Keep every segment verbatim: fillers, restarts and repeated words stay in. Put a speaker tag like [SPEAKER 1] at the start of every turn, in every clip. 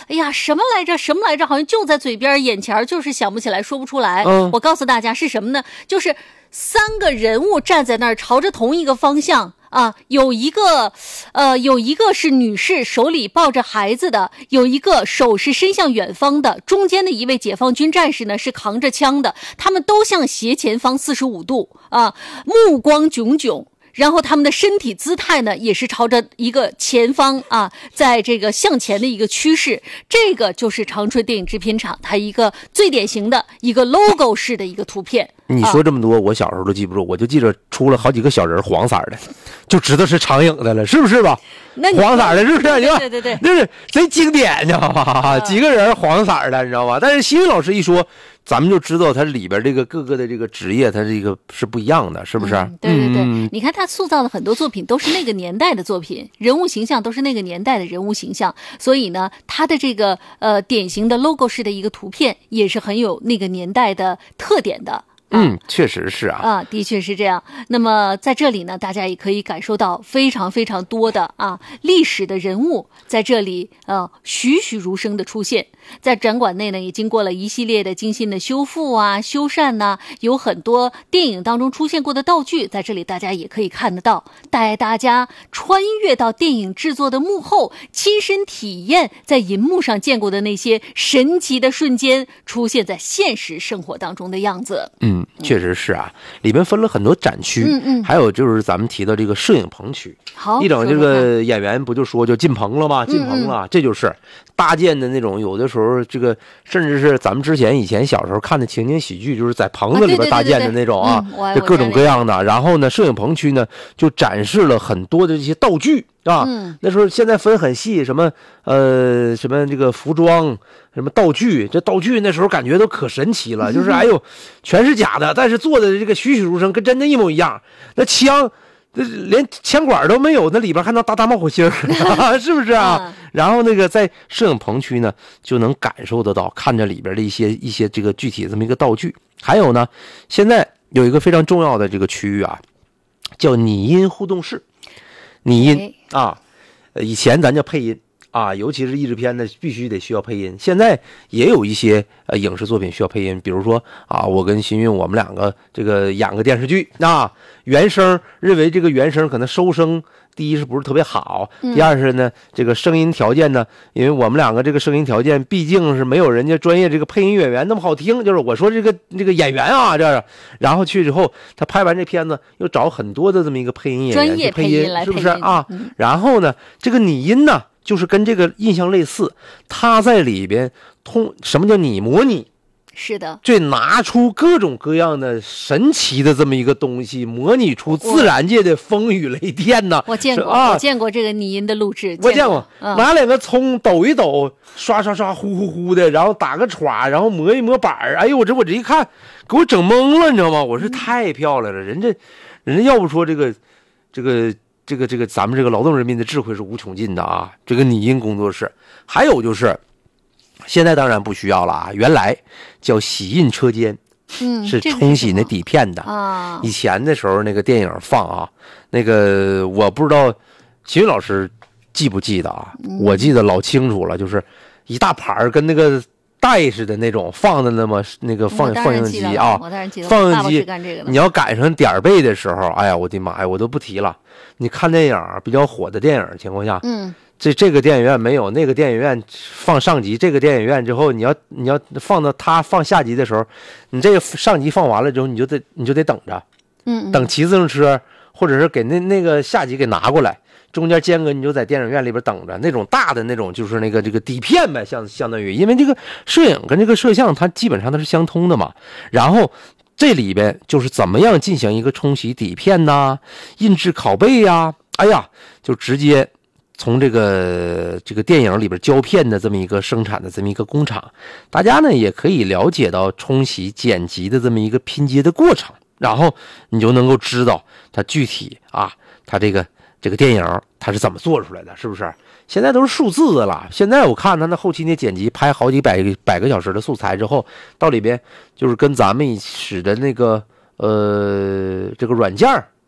[SPEAKER 1] 哎呀，什么来着？什么来着？好像就在嘴边，眼前就是想不起来，说不出来。
[SPEAKER 2] 嗯，
[SPEAKER 1] 我告诉大家是什么呢？就是三个人物站在那儿，朝着同一个方向。啊，有一个，呃，有一个是女士手里抱着孩子的，有一个手是伸向远方的，中间的一位解放军战士呢是扛着枪的，他们都向斜前方四十五度啊，目光炯炯。然后他们的身体姿态呢，也是朝着一个前方啊，在这个向前的一个趋势。这个就是长春电影制片厂它一个最典型的一个 logo 式的一个图片。
[SPEAKER 2] 你说这么多，啊、我小时候都记不住，我就记着出了好几个小人黄色的，就知道是长影的了，是不是吧？
[SPEAKER 1] 那
[SPEAKER 2] 黄色的，是不是？
[SPEAKER 1] 对对对对，
[SPEAKER 2] 那是贼经典，你知道吗？几个人黄色的，你知道吗？但是新云老师一说，咱们就知道它里边这个各个的这个职业，它这个是不一样的，是不是？
[SPEAKER 1] 嗯、对对对、嗯，你看他塑造的很多作品都是那个年代的作品，人物形象都是那个年代的人物形象，所以呢，他的这个呃典型的 logo 式的一个图片也是很有那个年代的特点的。
[SPEAKER 2] 嗯，确实是啊，
[SPEAKER 1] 啊，的确是这样。那么在这里呢，大家也可以感受到非常非常多的啊历史的人物在这里呃栩栩如生的出现。在展馆内呢，也经过了一系列的精心的修复啊、修缮呐、啊，有很多电影当中出现过的道具，在这里大家也可以看得到，带大家穿越到电影制作的幕后，亲身体验在银幕上见过的那些神奇的瞬间出现在现实生活当中的样子。
[SPEAKER 2] 嗯。确实是啊，里面分了很多展区，
[SPEAKER 1] 嗯嗯，
[SPEAKER 2] 还有就是咱们提到这个摄影棚区。
[SPEAKER 1] 好，
[SPEAKER 2] 一整这个演员不就说就进棚了吗？进棚了，嗯嗯，这就是搭建的那种，有的时候这个甚至是咱们之前以前小时候看的情景喜剧，就是在棚子里边搭建的那种啊，就各种各样的。然后呢，摄影棚区呢就展示了很多的这些道具。啊、嗯，那时候现在分很细，什么呃什么这个服装，什么道具，这道具那时候感觉都可神奇了，就是哎呦，全是假的，但是做的这个栩栩如生，跟真的一模一样。那枪，那连枪管都没有，那里边还能打打冒火星儿，是不是啊？嗯、然后那个在摄影棚区呢，就能感受得到，看着里边的一些一些这个具体的这么一个道具。还有呢，现在有一个非常重要的这个区域啊，叫拟音互动室。拟音啊，以前咱叫配音啊，尤其是译制片呢，必须得需要配音。现在也有一些呃影视作品需要配音，比如说啊，我跟新韵我们两个这个演个电视剧啊，原声认为这个原声可能收声。第一是不是特别好？第二是呢，这个声音条件呢，因为我们两个这个声音条件毕竟是没有人家专业这个配音演员那么好听。就是我说这个这个演员啊，这样，然后去之后，他拍完这片子又找很多的这么一个配音演员
[SPEAKER 1] 专业
[SPEAKER 2] 配音，是不是啊？嗯、然后呢，这个拟音呢，就是跟这个印象类似，他在里边通什么叫拟模拟？
[SPEAKER 1] 是的，
[SPEAKER 2] 这拿出各种各样的神奇的这么一个东西，模拟出自然界的风雨雷电呢。
[SPEAKER 1] 我见过，啊、我见过这个拟音的录制，
[SPEAKER 2] 我见过，
[SPEAKER 1] 嗯、
[SPEAKER 2] 拿两个葱抖一抖，刷刷刷，呼呼呼的，然后打个歘，然后磨一磨板儿。哎呦，我这我这一看，给我整懵了，你知道吗？我说太漂亮了，人家，人家要不说这个，这个，这个，这个，咱们这个劳动人民的智慧是无穷尽的啊。这个拟音工作室，还有就是。现在当然不需要了啊，原来叫洗印车间，
[SPEAKER 1] 嗯，
[SPEAKER 2] 是冲洗那底片的
[SPEAKER 1] 啊。
[SPEAKER 2] 以前的时候那个电影放啊，那个我不知道秦云老师记不记得啊、嗯？我记得老清楚了，就是一大盘跟那个袋似的那种放的那么那个放放映机啊，放映机，你要赶上点儿背的时候，哎呀，我的妈呀，我都不提了。你看电影比较火的电影情况下，
[SPEAKER 1] 嗯。
[SPEAKER 2] 这这个电影院没有，那个电影院放上集，这个电影院之后，你要你要放到他放下集的时候，你这个上集放完了之后，你就得你就得等着，
[SPEAKER 1] 嗯，
[SPEAKER 2] 等骑自行车或者是给那那个下集给拿过来，中间间隔你就在电影院里边等着。那种大的那种就是那个这个底片呗，相相当于，因为这个摄影跟这个摄像它基本上它是相通的嘛。然后这里边就是怎么样进行一个冲洗底片呐、印制拷贝呀，哎呀，就直接。从这个这个电影里边胶片的这么一个生产的这么一个工厂，大家呢也可以了解到冲洗剪辑的这么一个拼接的过程，然后你就能够知道它具体啊，它这个这个电影它是怎么做出来的，是不是？现在都是数字的了。现在我看它那后期那剪辑，拍好几百百个小时的素材之后，到里边就是跟咱们使的那个呃这个软件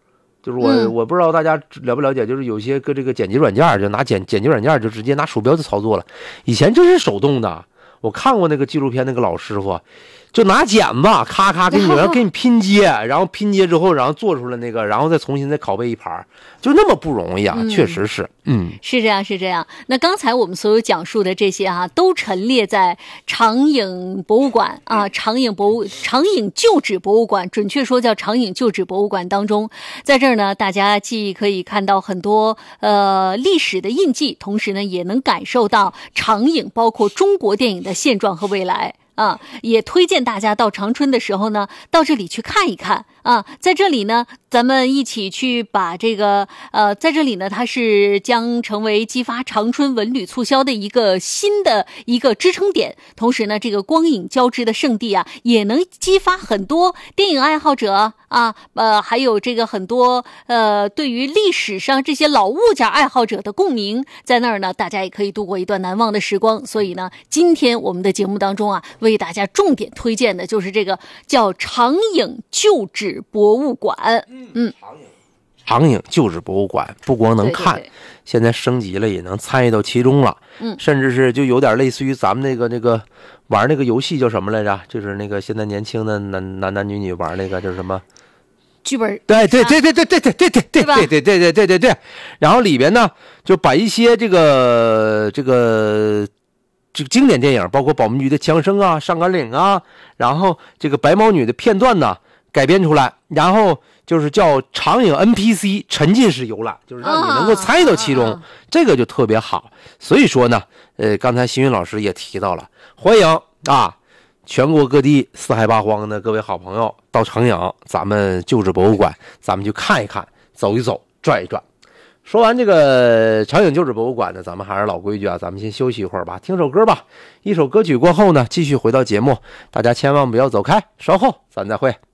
[SPEAKER 2] 就是我、嗯、我不知道大家了不了解，就是有些个这个剪辑软件就拿剪剪辑软件就直接拿鼠标就操作了，以前真是手动的。我看过那个纪录片，那个老师傅就拿剪子咔咔给你然后给你拼接，然后拼接之后然后做出来那个，然后再重新再拷贝一盘，就那么不容易啊、嗯、确实是。嗯，
[SPEAKER 1] 是这样是这样。那刚才我们所有讲述的这些啊，都陈列在长影博物馆啊，长影博物长影旧址博物馆，准确说叫长影旧址博物馆当中。在这儿呢，大家既可以看到很多呃历史的印记，同时呢也能感受到长影包括中国电影的现状和未来。啊，也推荐大家到长春的时候呢，到这里去看一看啊。在这里呢，咱们一起去把这个呃，在这里呢，它是将成为激发长春文旅促销的一个新的一个支撑点。同时呢，这个光影交织的圣地啊，也能激发很多电影爱好者啊，呃，还有这个很多呃，对于历史上这些老物件爱好者的共鸣，在那儿呢，大家也可以度过一段难忘的时光。所以呢，今天我们的节目当中啊，为大家重点推荐的就是这个叫长影旧址博物馆。嗯，
[SPEAKER 2] 长影长影旧址博物馆不光能看，对对对，现在升级了，也能参与到其中了。嗯，甚至是就有点类似于咱们那个那个玩那个游戏叫什么来着？就是那个现在年轻的男男男女女玩那个叫什么？
[SPEAKER 1] 剧本。
[SPEAKER 2] 对对对对对对对对对对对对对对对对对。然后里边呢，就把一些这个这个。这个经典电影包括保密局的枪声啊、上甘岭啊，然后这个白毛女的片段呢改编出来，然后就是叫长影 N P C 沉浸式游览，就是让你能够参与到其中、啊、这个就特别好。所以说呢呃，刚才新云老师也提到了，欢迎啊全国各地四海八荒的各位好朋友到长影咱们旧址博物馆，咱们去看一看，走一走，转一转。说完这个长影旧址博物馆呢，咱们还是老规矩啊，咱们先休息一会儿吧，听首歌吧。一首歌曲过后呢，继续回到节目，大家千万不要走开，稍后咱再会。